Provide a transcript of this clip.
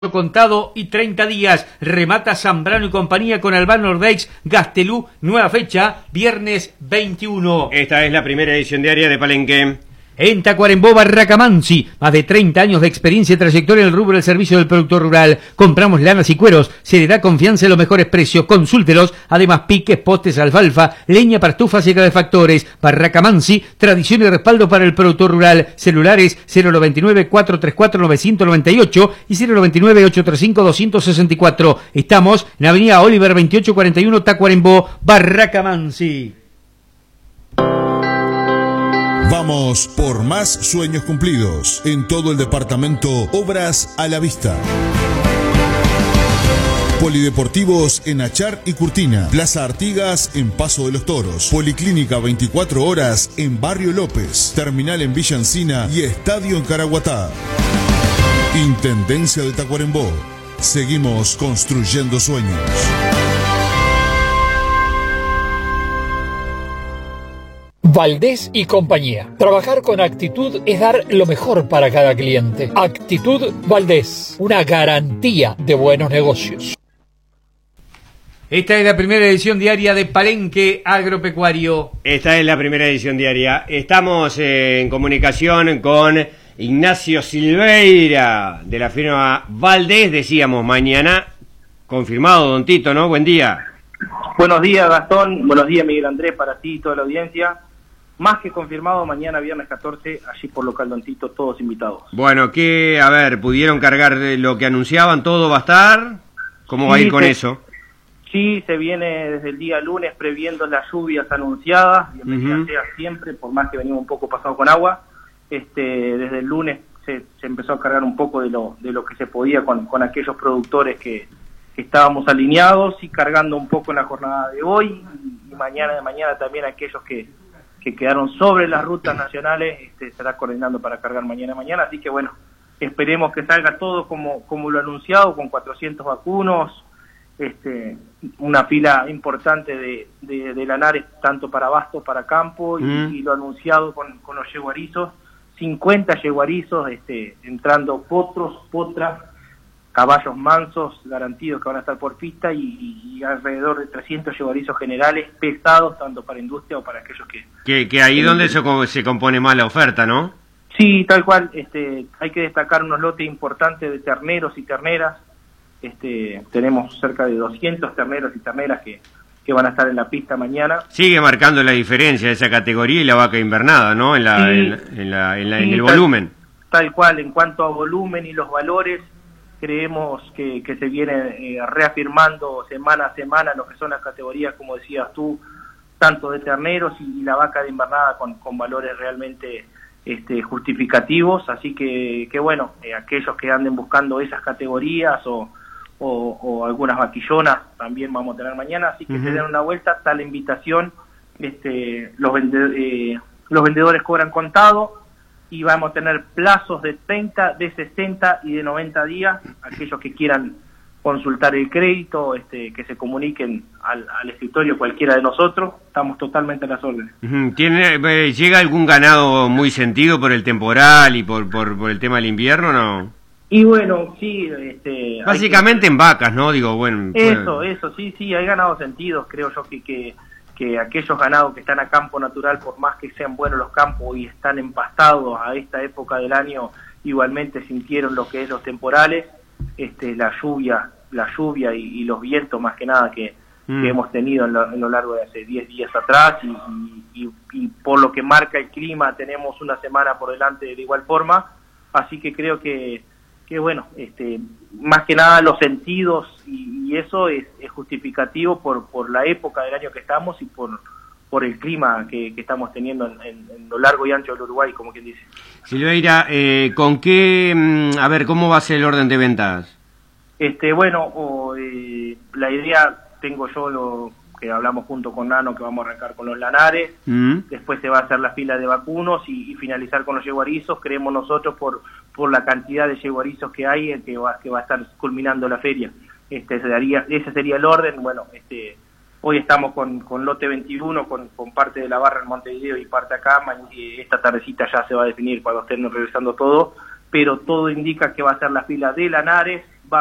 contado y 30 días. Remata Zambrano y compañía con Albano Ordeix, Gastelú, nueva fecha, viernes 21. Esta es la primera edición diaria de Palenque. En Tacuarembó, Barracamansi, más de 30 años de experiencia y trayectoria en el rubro del servicio del productor rural. Compramos lanas y cueros, se le da confianza en los mejores precios, consúltelos. Además, piques, postes, alfalfa, leña para estufas y calefactores. Barracamansi, tradición y respaldo para el productor rural. Celulares 099-434-998 y 099-835-264. Estamos en Avenida Oliver 2841, Tacuarembó, Barracamansi. Vamos por más sueños cumplidos. En todo el departamento, Obras a la Vista. Polideportivos en Achar y Curtina. Plaza Artigas en Paso de los Toros. Policlínica 24 horas en Barrio López. Terminal en Villa Encina y estadio en Caraguatá. Intendencia de Tacuarembó. Seguimos construyendo sueños. Valdés y compañía. Trabajar con actitud es dar lo mejor para cada cliente. Actitud Valdés, una garantía de buenos negocios. Esta es la primera edición diaria de Palenque Agropecuario. Esta es la primera edición diaria. Estamos en comunicación con Ignacio Silveira, de la firma Valdés. Decíamos, mañana confirmado, don Tito, ¿no? Buen día. Buenos días, Gastón. Buenos días, Miguel Andrés, para ti y toda la audiencia. Más que confirmado, mañana viernes 14, allí por local Don Tito, todos invitados. Bueno, ¿pudieron cargar de lo que anunciaban? ¿Todo va a estar? ¿Cómo va a ir con eso? Sí, se viene desde el día lunes previendo las lluvias anunciadas, bienvenidas sea siempre, por más que venimos un poco pasado con agua. Desde el lunes se empezó a cargar un poco de lo que se podía con aquellos productores que estábamos alineados, y cargando un poco en la jornada de hoy, y mañana también aquellos que quedaron sobre las rutas nacionales, se estará coordinando para cargar mañana, así que bueno, esperemos que salga todo como lo anunciado, con 400 vacunos, una fila importante de lanares, tanto para abasto, para campo, y lo anunciado con los yeguarizos, 50 yeguarizos, entrando potros, potras, caballos mansos garantidos que van a estar por pista, y alrededor de 300 yeguarizos generales pesados, tanto para industria o para aquellos que ahí donde se compone más la oferta, ¿no? Sí, tal cual. Hay que destacar unos lotes importantes de terneros y terneras. Tenemos cerca de 200 terneros y terneras que van a estar en la pista mañana. Sigue marcando la diferencia esa categoría y la vaca invernada, ¿no? En el volumen. Tal cual, en cuanto a volumen y los valores, creemos que se viene reafirmando semana a semana lo que son las categorías, como decías tú, tanto de terneros y la vaca de invernada con valores realmente justificativos. Así que bueno, aquellos que anden buscando esas categorías o algunas vaquillonas también vamos a tener mañana, así que se den una vuelta, está la invitación. Los vendedores cobran contado, y vamos a tener plazos de 30, de 60 y de 90 días. Aquellos que quieran consultar el crédito, que se comuniquen al escritorio cualquiera de nosotros, estamos totalmente a las órdenes. ¿Llega algún ganado muy sentido por el temporal y por el tema del invierno, no? Y bueno, sí. Básicamente en vacas, ¿no? Digo, bueno. Eso, sí, hay ganados sentidos. Creo yo que aquellos ganados que están a campo natural, por más que sean buenos los campos y están empastados a esta época del año, igualmente sintieron lo que es los temporales, la lluvia y los vientos, más que nada, que hemos tenido en lo largo de hace 10 días atrás, y por lo que marca el clima tenemos una semana por delante de igual forma. Así que creo que bueno, más que nada los sentidos y eso es justificativo por la época del año que estamos y por el clima que estamos teniendo en lo largo y ancho del Uruguay, como quien dice. Silveira, ¿con qué, cómo va a ser el orden de ventas? Bueno, la idea tengo yo, lo que hablamos junto con Nano, que vamos a arrancar con los lanares, después se va a hacer la fila de vacunos y finalizar con los yeguarizos. Creemos nosotros por la cantidad de yeguarizos que hay, que va a estar culminando la feria. Ese sería el orden. Bueno, hoy estamos con lote 21, con parte de la barra en Montevideo y parte acá. Esta tardecita ya se va a definir cuando estén regresando todo, pero todo indica que va a ser la fila de lanares,